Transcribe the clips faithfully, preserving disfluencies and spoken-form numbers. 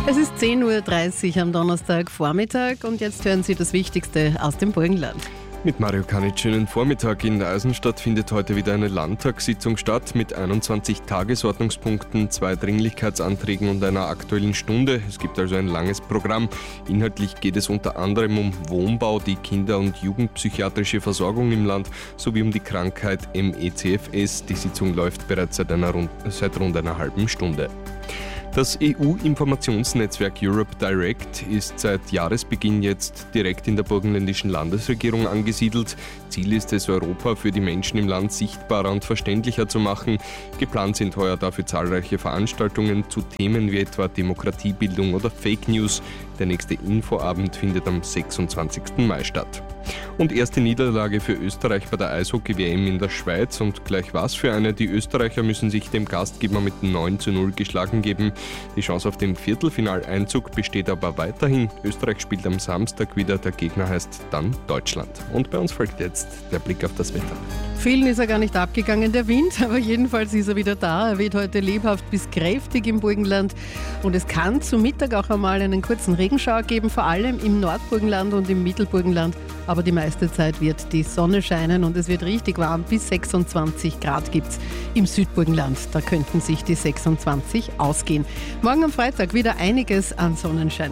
Es ist zehn Uhr dreißig am Donnerstagvormittag und jetzt hören Sie das Wichtigste aus dem Burgenland. Mit Mario Kanic, schönen Vormittag. In Eisenstadt findet heute wieder eine Landtagssitzung statt mit einundzwanzig Tagesordnungspunkten, zwei Dringlichkeitsanträgen und einer aktuellen Stunde. Es gibt also ein langes Programm. Inhaltlich geht es unter anderem um Wohnbau, die Kinder- und Jugendpsychiatrische Versorgung im Land sowie um die Krankheit M E C F S. Die Sitzung läuft bereits seit, einer, seit rund einer halben Stunde. Das E U-Informationsnetzwerk Europe Direct ist seit Jahresbeginn jetzt direkt in der burgenländischen Landesregierung angesiedelt. Ziel ist es, Europa für die Menschen im Land sichtbarer und verständlicher zu machen. Geplant sind heuer dafür zahlreiche Veranstaltungen zu Themen wie etwa Demokratiebildung oder Fake News. Der nächste Infoabend findet am sechsundzwanzigsten Mai statt. Und erste Niederlage für Österreich bei der Eishockey-W M in der Schweiz und gleich was für eine. Die Österreicher müssen sich dem Gastgeber mit neun zu null geschlagen geben. Die Chance auf den Viertelfinaleinzug besteht aber weiterhin. Österreich spielt am Samstag wieder, der Gegner heißt dann Deutschland. Und bei uns folgt jetzt der Blick auf das Wetter. Vielen ist er gar nicht abgegangen, der Wind, aber jedenfalls ist er wieder da. Er weht heute lebhaft bis kräftig im Burgenland und es kann zu Mittag auch einmal einen kurzen Regenschauer geben, vor allem im Nordburgenland und im Mittelburgenland. Aber die meiste Zeit wird die Sonne scheinen und es wird richtig warm, bis sechsundzwanzig Grad gibt's im Südburgenland. Da könnten sich die sechsundzwanzig ausgehen. Morgen am Freitag wieder einiges an Sonnenschein.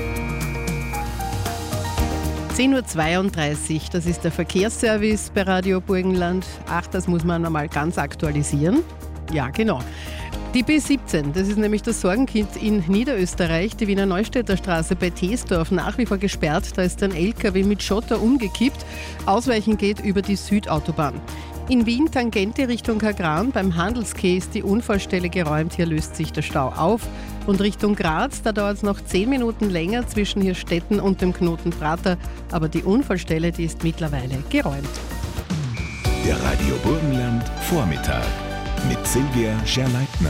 zehn Uhr zweiunddreißig, das ist der Verkehrsservice bei Radio Burgenland. Ach, das muss man einmal ganz aktualisieren. Ja, genau. Die B siebzehn, das ist nämlich das Sorgenkind in Niederösterreich, die Wiener Neustädter Straße bei Teesdorf nach wie vor gesperrt. Da ist ein L K W mit Schotter umgekippt. Ausweichen geht über die Südautobahn. In Wien, Tangente Richtung Kagran, beim Handelsquai ist die Unfallstelle geräumt. Hier löst sich der Stau auf. Und Richtung Graz, da dauert es noch zehn Minuten länger zwischen Hirstetten und dem Knoten Prater. Aber die Unfallstelle, die ist mittlerweile geräumt. Der Radio Burgenland Vormittag mit Silvia Scherleitner.